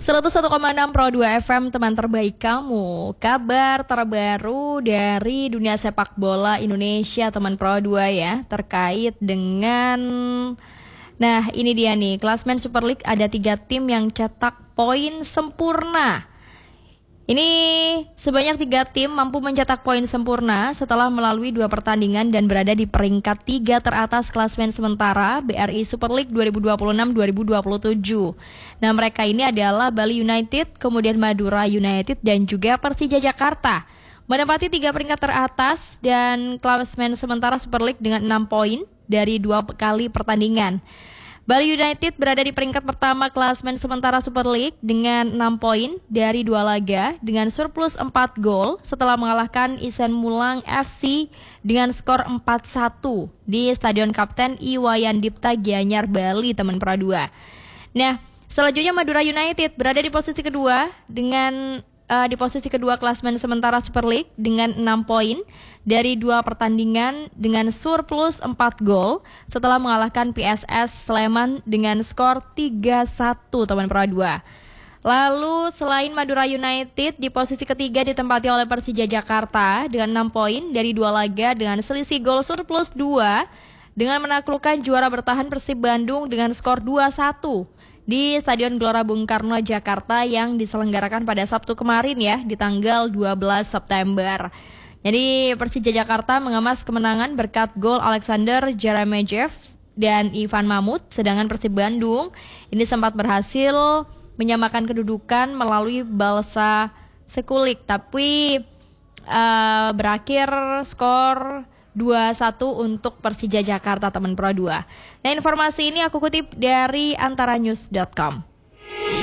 101,6 Pro 2 FM, teman terbaik kamu. Kabar terbaru dari dunia sepak bola Indonesia, teman Pro 2 ya, terkait dengan, nah ini dia nih, klasmen Super League ada 3 tim yang cetak poin sempurna. Ini sebanyak 3 tim mampu mencetak poin sempurna setelah melalui 2 pertandingan dan berada di peringkat 3 teratas klasmen sementara BRI Super League 2026-2027. Nah, mereka ini adalah Bali United, kemudian Madura United dan juga Persija Jakarta. Menempati 3 peringkat teratas dan klasmen sementara Super League dengan 6 poin dari 2 kali pertandingan. Bali United berada di peringkat pertama klasmen sementara Super League dengan 6 poin dari 2 laga dengan surplus 4 gol setelah mengalahkan Isen Mulang FC dengan skor 4-1 di Stadion Kapten Iwayan Dipta Gianyar, Bali, teman Pro 2. Nah, selanjutnya Madura United berada di posisi kedua dengan di posisi kedua klasmen sementara Super League dengan 6 poin dari 2 pertandingan dengan surplus 4 gol setelah mengalahkan PSS Sleman dengan skor 3-1, teman Pro 2. Lalu selain Madura United, di posisi ketiga ditempati oleh Persija Jakarta dengan 6 poin dari 2 laga dengan selisih gol surplus 2 dengan menaklukkan juara bertahan Persib Bandung dengan skor 2-1 di Stadion Gelora Bung Karno, Jakarta yang diselenggarakan pada Sabtu kemarin ya, di tanggal 12 September. Jadi Persija Jakarta mengemas kemenangan berkat gol Alexander Jeremejev dan Ivan Mahmud, sedangkan Persib Bandung ini sempat berhasil menyamakan kedudukan melalui Balsa Sekulik, tapi berakhir skor 2-1 untuk Persija Jakarta, teman Pro 2. Nah, informasi ini aku kutip dari antaranews.com.